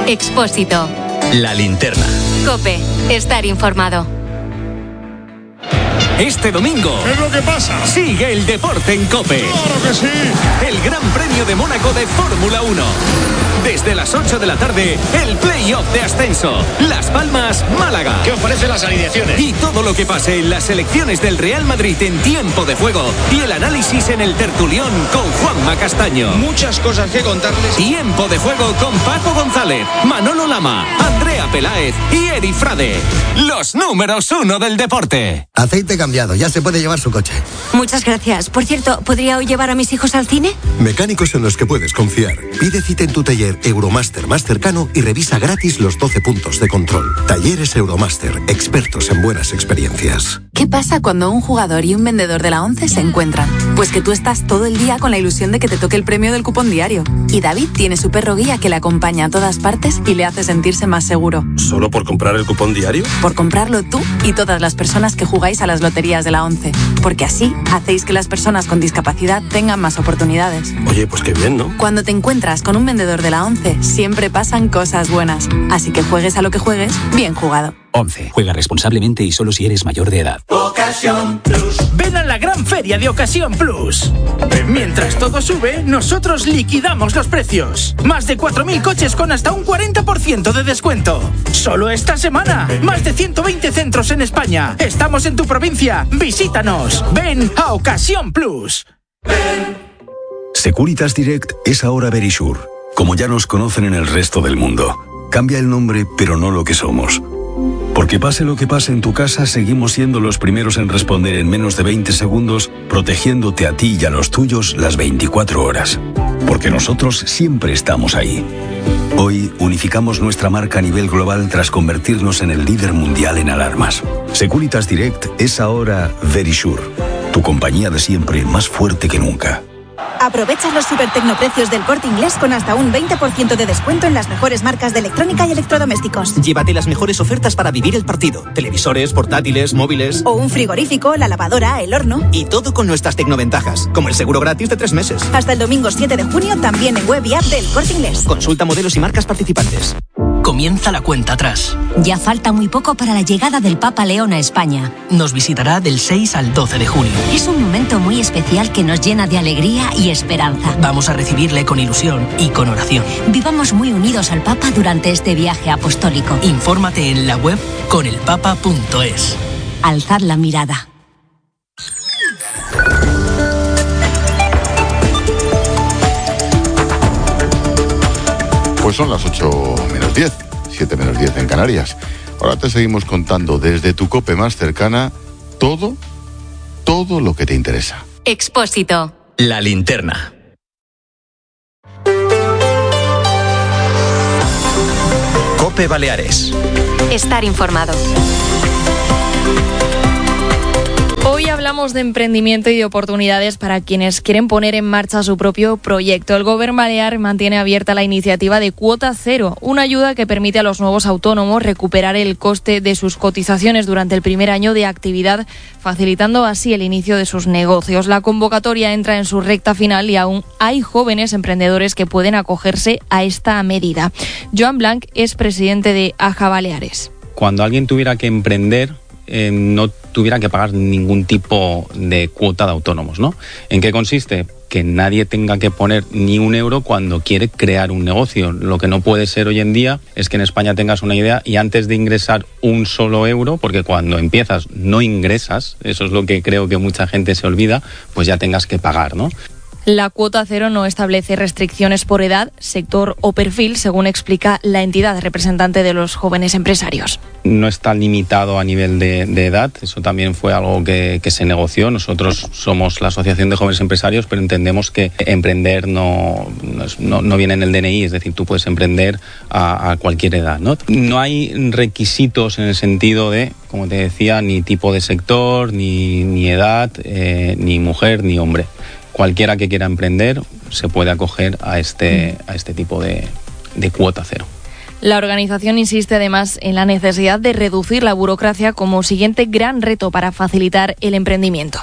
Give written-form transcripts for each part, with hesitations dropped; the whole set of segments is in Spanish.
Expósito. La linterna. COPE. Estar informado. Este domingo, ¿qué es lo que pasa? Sigue el deporte en COPE. ¡Claro que sí! El Gran Premio de Mónaco de Fórmula 1. Desde las 8 de la tarde, el play-off de ascenso. Las Palmas, Málaga. ¿Qué os parecen las alineaciones? Y todo lo que pase en las selecciones del Real Madrid en tiempo de juego. Y el análisis en el tertulión con Juanma Castaño. Muchas cosas que contarles. Tiempo de juego con Paco González, Manolo Lama, Andrea Peláez y Eri Frade. Los números 1 del deporte. Aceite cambiado, ya se puede llevar su coche. Muchas gracias. Por cierto, ¿podría hoy llevar a mis hijos al cine? Mecánicos en los que puedes confiar. Pide cita en tu taller Euromaster más cercano y revisa gratis los 12 puntos de control. Talleres Euromaster, expertos en buenas experiencias. ¿Qué pasa cuando un jugador y un vendedor de la ONCE se encuentran? Pues que tú estás todo el día con la ilusión de que te toque el premio del cupón diario. Y David tiene su perro guía que le acompaña a todas partes y le hace sentirse más seguro. ¿Solo por comprar el cupón diario? Por comprarlo tú y todas las personas que jugáis a las loterías de la ONCE. Porque así hacéis que las personas con discapacidad tengan más oportunidades. Oye, pues qué bien, ¿no? Cuando te encuentras con un vendedor de la ONCE, siempre pasan cosas buenas. Así que juegues a lo que juegues, bien jugado. ONCE. Juega responsablemente y solo si eres mayor de edad. Ocasión Plus. Ven a la gran feria de Ocasión Plus. Mientras todo sube, nosotros liquidamos los precios. Más de 4.000 coches con hasta un 40% de descuento. Solo esta semana. Más de 120 centros en España. Estamos en tu provincia. Visítanos. Ven a Ocasión Plus. Securitas Direct es ahora Verisure. Como ya nos conocen en el resto del mundo. Cambia el nombre, pero no lo que somos. Porque pase lo que pase en tu casa, seguimos siendo los primeros en responder en menos de 20 segundos, protegiéndote a ti y a los tuyos las 24 horas. Porque nosotros siempre estamos ahí. Hoy unificamos nuestra marca a nivel global tras convertirnos en el líder mundial en alarmas. Securitas Direct es ahora Verisure, tu compañía de siempre más fuerte que nunca. Aprovecha los supertecnoprecios del Corte Inglés con hasta un 20% de descuento en las mejores marcas de electrónica y electrodomésticos. Llévate las mejores ofertas para vivir el partido. Televisores, portátiles, móviles... O un frigorífico, la lavadora, el horno... Y todo con nuestras tecnoventajas, como el seguro gratis de 3 meses. Hasta el domingo 7 de junio también en web y app del Corte Inglés. Consulta modelos y marcas participantes. Comienza la cuenta atrás. Ya falta muy poco para la llegada del Papa León a España. Nos visitará del 6 al 12 de junio. Es un momento muy especial que nos llena de alegría y esperanza. Vamos a recibirle con ilusión y con oración. Vivamos muy unidos al Papa durante este viaje apostólico. Infórmate en la web conelpapa.es. Alzad la mirada. Pues son las 8 menos 10, 7 menos 10 en Canarias. Ahora te seguimos contando desde tu COPE más cercana todo lo que te interesa. Expósito. La linterna. COPE Baleares. Estar informado. Hoy hablamos de emprendimiento y de oportunidades para quienes quieren poner en marcha su propio proyecto. El Gobierno balear mantiene abierta la iniciativa de Cuota Cero, una ayuda que permite a los nuevos autónomos recuperar el coste de sus cotizaciones durante el primer año de actividad, facilitando así el inicio de sus negocios. La convocatoria entra en su recta final y aún hay jóvenes emprendedores que pueden acogerse a esta medida. Joan Blanc es presidente de AJA Baleares. Cuando alguien tuviera que emprender, no tuviera que pagar ningún tipo de cuota de autónomos, ¿no? ¿En qué consiste? Que nadie tenga que poner ni un euro cuando quiere crear un negocio. Lo que no puede ser hoy en día es que en España tengas una idea y antes de ingresar un solo euro, porque cuando empiezas no ingresas, eso es lo que creo que mucha gente se olvida, pues ya tengas que pagar, ¿no? La Cuota Cero no establece restricciones por edad, sector o perfil, según explica la entidad representante de los jóvenes empresarios. No está limitado a nivel de edad, eso también fue algo que se negoció. Nosotros somos la Asociación de Jóvenes Empresarios, pero entendemos que emprender no viene en el DNI, es decir, tú puedes emprender a cualquier edad, ¿no? No hay requisitos en el sentido de, como te decía, ni tipo de sector, ni edad, ni mujer, ni hombre. Cualquiera que quiera emprender se puede acoger a este tipo de Cuota Cero. La organización insiste además en la necesidad de reducir la burocracia como siguiente gran reto para facilitar el emprendimiento.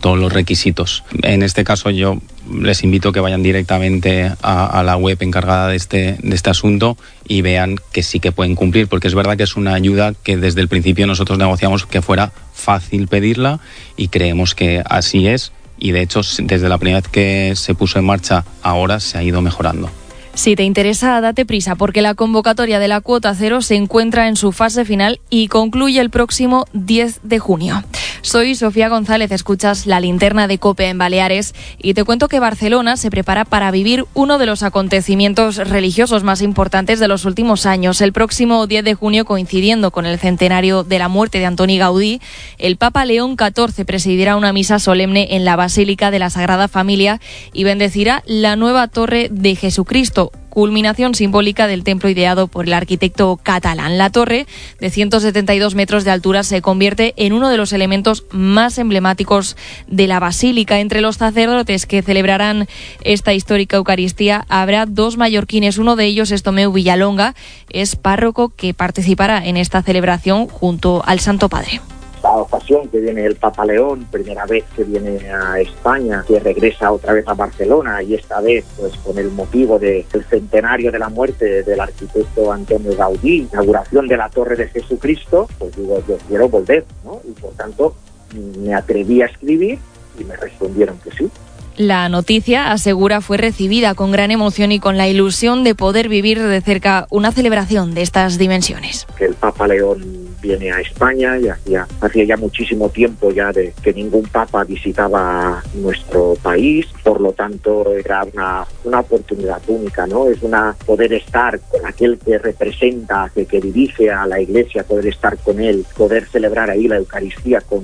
todos los requisitos. En este caso yo les invito a que vayan directamente a la web encargada de este asunto y vean que sí que pueden cumplir, porque es verdad que es una ayuda que desde el principio nosotros negociamos que fuera fácil pedirla y creemos que así es, y de hecho desde la primera vez que se puso en marcha ahora se ha ido mejorando. Si te interesa, date prisa, porque la convocatoria de la cuota cero se encuentra en su fase final y concluye el próximo 10 de junio. Soy Sofía González, escuchas La Linterna de COPE en Baleares y te cuento que Barcelona se prepara para vivir uno de los acontecimientos religiosos más importantes de los últimos años. El próximo 10 de junio, coincidiendo con el centenario de la muerte de Antoni Gaudí, el Papa León XIV presidirá una misa solemne en la Basílica de la Sagrada Familia y bendecirá la nueva Torre de Jesucristo, culminación simbólica del templo ideado por el arquitecto catalán. La torre, de 172 metros de altura, se convierte en uno de los elementos más emblemáticos de la basílica. Entre los sacerdotes que celebrarán esta histórica Eucaristía habrá 2 mallorquines. Uno de ellos es Tomeu Villalonga, es párroco que participará en esta celebración junto al Santo Padre. Esta ocasión que viene el Papa León, primera vez que viene a España, que regresa otra vez a Barcelona, y esta vez pues con el motivo del centenario de la muerte del arquitecto Antoni Gaudí, inauguración de la Torre de Jesucristo, pues digo, yo quiero volver, ¿no? Y por tanto me atreví a escribir y me respondieron que sí. La noticia, asegura, fue recibida con gran emoción y con la ilusión de poder vivir de cerca una celebración de estas dimensiones. Que el Papa León viene a España y hacía ya muchísimo tiempo ya de que ningún papa visitaba nuestro país, por lo tanto era una oportunidad única, ¿no? Es poder estar con aquel que representa, que dirige a la Iglesia, poder estar con él, poder celebrar ahí la Eucaristía con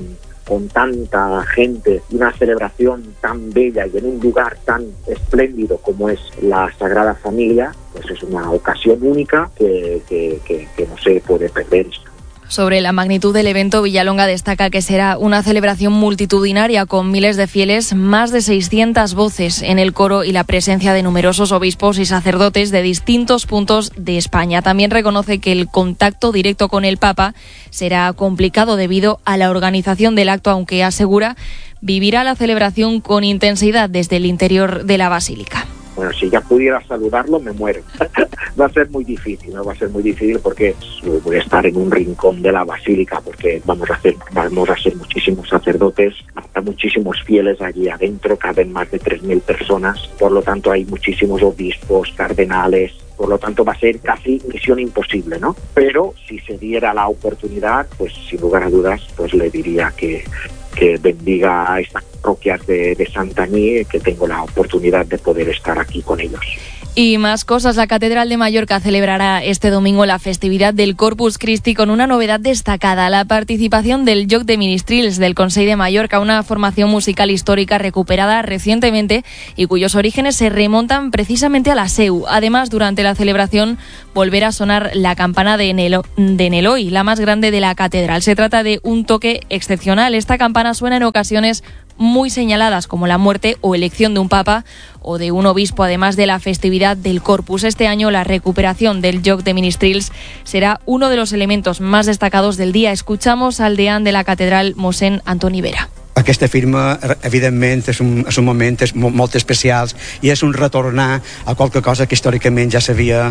tanta gente, una celebración tan bella y en un lugar tan espléndido como es la Sagrada Familia, pues es una ocasión única que no se puede perder. Sobre la magnitud del evento, Villalonga destaca que será una celebración multitudinaria con miles de fieles, más de 600 voces en el coro y la presencia de numerosos obispos y sacerdotes de distintos puntos de España. También reconoce que el contacto directo con el Papa será complicado debido a la organización del acto, aunque asegura vivirá la celebración con intensidad desde el interior de la basílica. Bueno, si ya pudiera saludarlo, me muero. Va a ser muy difícil, ¿no? Va a ser muy difícil porque voy a estar en un rincón de la basílica, porque vamos a ser muchísimos sacerdotes, habrá muchísimos fieles allí adentro, caben más de 3.000 personas, por lo tanto hay muchísimos obispos, cardenales, por lo tanto va a ser casi misión imposible, ¿no? Pero si se diera la oportunidad, pues sin lugar a dudas, pues le diría que bendiga a estas parroquias de Santanyí, que tengo la oportunidad de poder estar aquí con ellos. Y más cosas, la Catedral de Mallorca celebrará este domingo la festividad del Corpus Christi con una novedad destacada, la participación del Joc de Ministrils del Consell de Mallorca, una formación musical histórica recuperada recientemente y cuyos orígenes se remontan precisamente a la Seu. Además, durante la celebración volverá a sonar la campana de Neloi, la más grande de la catedral. Se trata de un toque excepcional. Esta campana suena en ocasiones muy señaladas como la muerte o elección de un papa o de un obispo, además de la festividad del Corpus. Este año la recuperación del Joc de Ministrils será uno de los elementos más destacados del día. Escuchamos al deán de la catedral, mossèn Antoni Vera. Aquesta firma, evidentment, és un moment molt especial i és un retornar a qualque cosa que històricament ja s'havia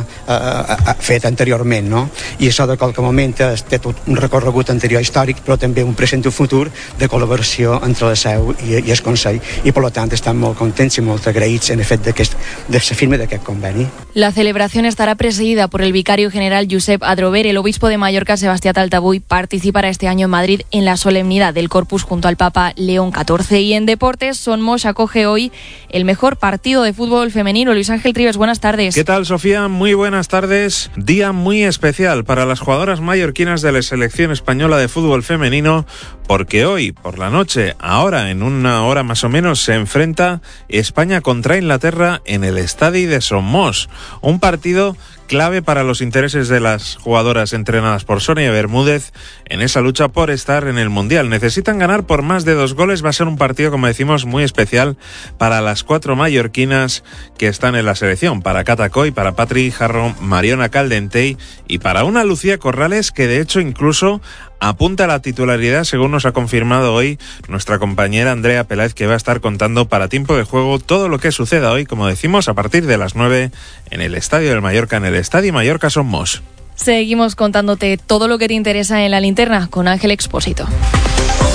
fet anteriorment, no? I això de qualque moment té tot un recorregut anterior històric, però també un present i un futur de col·laboració entre la Seu i el Consell, i per tant estan molt contents i molt agraïts en el fet de la firma d'aquest conveni. La celebración estará presidida por el vicario general Josep Adrover. El obispo de Mallorca, Sebastián Taltabuy, participará este año en Madrid en la solemnidad del Corpus junto al Papa León XIV. Y en deportes, Sonmos acoge hoy el mejor partido de fútbol femenino. Luis Ángel Trives, buenas tardes. ¿Qué tal, Sofía? Muy buenas tardes. Día muy especial para las jugadoras mallorquinas de la selección española de fútbol femenino, porque hoy por la noche, ahora en una hora más o menos, se enfrenta España contra Inglaterra en el Estadi de Somos. Un partido clave para los intereses de las jugadoras entrenadas por Sonia Bermúdez en esa lucha por estar en el Mundial. Necesitan ganar por más de 2 goles. Va a ser un partido, como decimos, muy especial para las 4 mallorquinas que están en la selección, para Cata Coll, para Patri Jarro, Mariona Caldentey y para una Lucía Corrales que de hecho incluso apunta a la titularidad, según nos ha confirmado hoy nuestra compañera Andrea Peláez, que va a estar contando para Tiempo de Juego todo lo que suceda hoy, como decimos, a partir de las 9 en el Estadio del Mallorca, en el Estadio Mallorca Son Mos. Seguimos contándote todo lo que te interesa en La Linterna con Ángel Expósito.